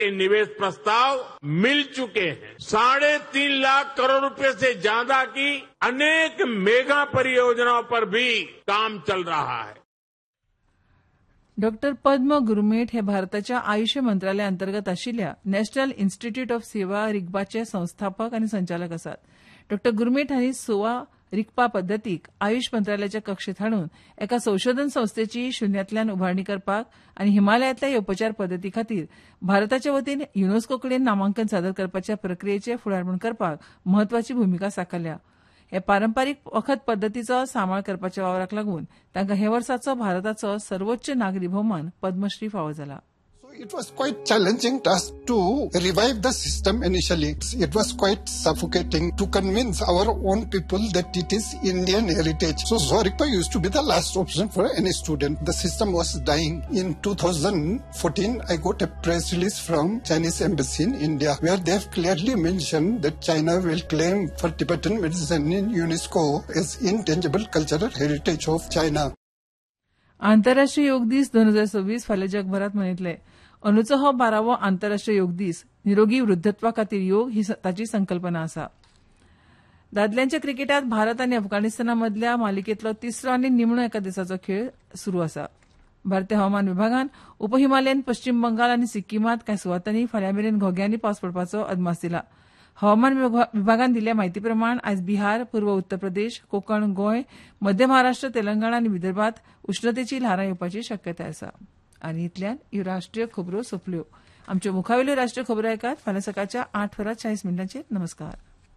निवेश प्रस्ताव मिल चुके हैं। 3.5 लाख करोड़ रुपए से ज्यादा की अनेक मेगा परियोजनाओं पर भी काम चल रहा है। डॉक्टर पद्म गुरमेठ हे भारताच्या आयुष मंत्रालया अंतर्गत आशिल्ल्या नॅशनल इन्स्टिट्यूट ऑफ सेवा रिग्पाचे संस्थापक आनी संचालक आसात। डॉक्टर गुरमेठ हांणी सेवा रिग्पा पद्दतीक आयुष मंत्रालयाच्या कक्षेत हाडून एका संशोधन संस्थेची शुन्यांतल्यान उभारणी करपाक आनी हिमालयांतल्या ह्या उपचार पद्दती खातीर भारताच्या वतीन युनेस्को कडेन नामांकन सादर करपाच्या प्रक्रियेचे फुडारपण करपाक म्हत्वाची भूमिका साकारल्या। हे पारंपारीक वखद पद्दतीचो सांबाळ करपाच्या वावराक लागून तांकां हे वर्साचो भारताचो सर्वोच्च नागरी भोवमान पद्मश्री फावो जाला। It was quite challenging task to revive the system initially. It was quite suffocating to convince our own people that it is Indian heritage. So Zorikpa used to be the last option for any student. The system was dying. In 2014, I got a press release from Chinese embassy in India where they have clearly mentioned that China will claim for Tibetan medicine in UNESCO as intangible cultural heritage of China. आंतरराष्ट्रीय योग दीस 2026 फाल्यां जगभरात मनयतले। अंदूचो हो 12वो आंतरराष्ट्रीय योग दीस निरोगी वृद्धत्वा खातीर योग ही ताची संकल्पना आसा। दादल्यांच्या क्रिकेटात भारत आनी अफगाणिस्ताना मदल्या मालिकेंतलो तिसरो आनी निमणो एका दिसाचो खेळ सुरू आसा। भारतीय हवामान विभागान उपहिमालयन पश्चिम बंगाल आनी सिक्कीमांत कांय सुवातांनी फाल्यां मेरेन घोग्यांनी पावस पडपाचो अदमास दिला। हवामान विभागान दिल्ल्या म्हायती प्रमाण आयज बिहार, पूर्व उत्तर प्रदेश, कोकण, गोंय, मध्य महाराष्ट्र, तेलंगणा आनी विदर्भात उश्णतेची ल्हारां येवपाची शक्यताय आसा। आनी इतल्यान ह्यो राष्ट्रीय खबरो सोंपल्यो। आमच्यो मुखावेल्यो राष्ट्रीय खबरो ऐकात फाल्यां सकाळच्या 8:40 नमस्कार।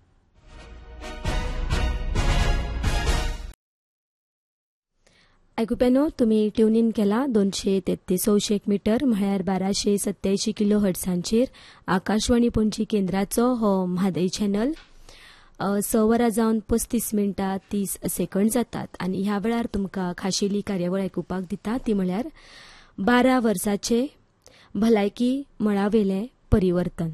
आयकुप्यानो तुमी ट्यून इन केला 233 मीटर म्हळ्यार 1287 किलो हर्ट्सांचेर आकाशवाणी पणजी केंद्राचो हो म्हादय चॅनल 6 वरां जावन 35 मिनटां 30 सेकंड जातात आनी ह्या वेळार तुमकां खाशेली कार्यावळ आयकुपाक दिता ती म्हळ्यार 12 वर्सांचे भलायकी मळावेलें परिवर्तन।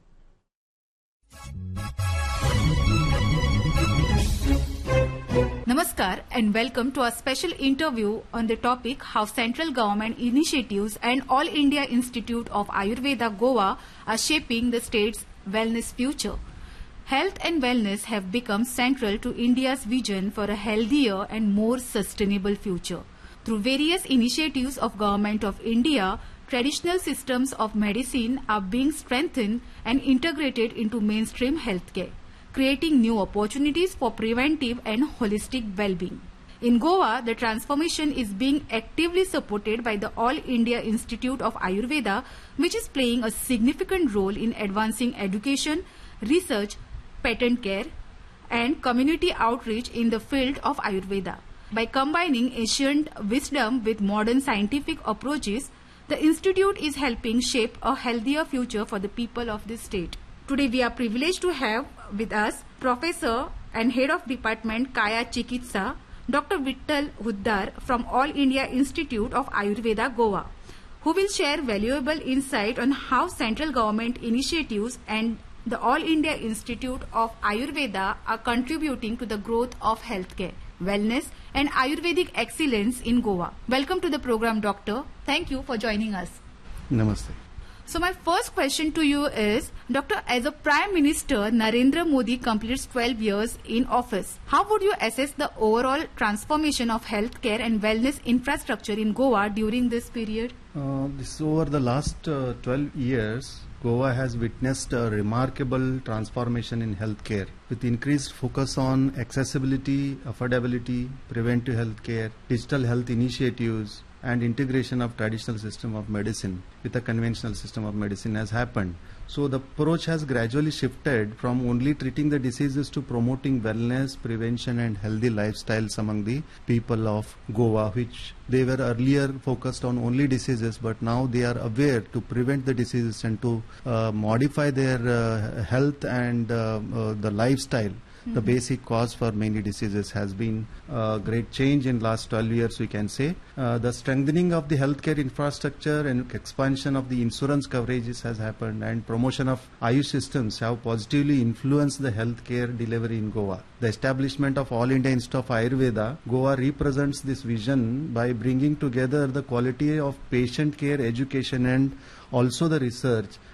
Namaskar and welcome to our special interview on the topic how central government initiatives and All India Institute of Ayurveda Goa are shaping the state's wellness future. Health and wellness have become central to India's vision for a healthier and more sustainable future. Through various initiatives of Government of India, traditional systems of medicine are being strengthened and integrated into mainstream healthcare, creating new opportunities for preventive and holistic well-being. In Goa, the transformation is being actively supported by the All India Institute of Ayurveda, which is playing a significant role in advancing education, research, patent care, and community outreach in the field of Ayurveda. By combining ancient wisdom with modern scientific approaches, the institute is helping shape a healthier future for the people of this state. Today we are privileged to have with us Professor and Head of Department Kaya Chikitsa, Dr. Vittal Huddar from All India Institute of Ayurveda Goa, who will share valuable insight on how central government initiatives and the All India Institute of Ayurveda are contributing to the growth of healthcare, wellness and Ayurvedic excellence in Goa. Welcome to the program, Doctor. Thank you for joining us. Namaste. So my first question to you is, Doctor, as a Prime Minister, Narendra Modi completes 12 years in office. How would you assess the overall transformation of healthcare and wellness infrastructure in Goa during this period? Over the last 12 years, Goa has witnessed a remarkable transformation in healthcare with increased focus on accessibility, affordability, preventive healthcare, digital health initiatives, and integration of traditional system of medicine with a conventional system of medicine has happened. So the approach has gradually shifted from only treating the diseases to promoting wellness, prevention and healthy lifestyles among the people of Goa, which they were earlier focused on only diseases, but now they are aware to prevent the diseases and to modify their health and the lifestyle. The basic cause for many diseases has been a great change in last 12 years, we can say. The strengthening of the healthcare infrastructure and expansion of the insurance coverages has happened, and promotion of Ayush systems have positively influenced the healthcare delivery in Goa. The establishment of All India Institute of Ayurveda, Goa represents this vision by bringing together the quality of patient care, education and also the research